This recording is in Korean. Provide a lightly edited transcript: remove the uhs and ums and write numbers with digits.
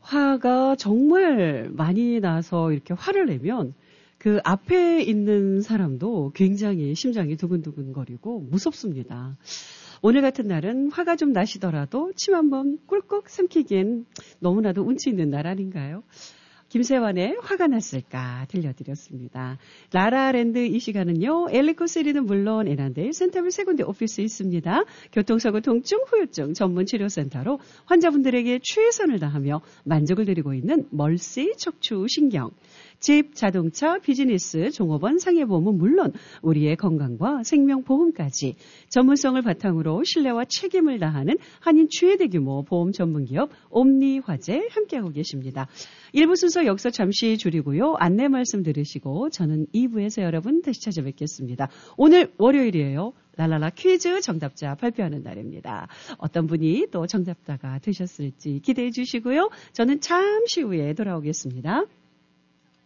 화가 정말 많이 나서 이렇게 화를 내면 그 앞에 있는 사람도 굉장히 심장이 두근두근거리고 무섭습니다. 오늘 같은 날은 화가 좀 나시더라도 침 한번 꿀꺽 삼키기엔 너무나도 운치 있는 날 아닌가요? 김세환의 화가 났을까 들려드렸습니다. 라라랜드 이 시간은요. 엘리코3는 물론 에난데일 센터빌 세군데 오피스에 있습니다. 교통사고 통증 후유증 전문치료센터로 환자분들에게 최선을 다하며 만족을 드리고 있는 멀시 척추신경. 집, 자동차, 비즈니스, 종업원, 상해보험은 물론 우리의 건강과 생명보험까지 전문성을 바탕으로 신뢰와 책임을 다하는 한인 최대 규모 보험 전문기업 옴니화재 함께하고 계십니다. 1부 순서 여기서 잠시 줄이고요. 안내 말씀 들으시고 저는 2부에서 여러분 다시 찾아뵙겠습니다. 오늘 월요일이에요. 랄랄라 퀴즈 정답자 발표하는 날입니다. 어떤 분이 또 정답자가 되셨을지 기대해 주시고요. 저는 잠시 후에 돌아오겠습니다.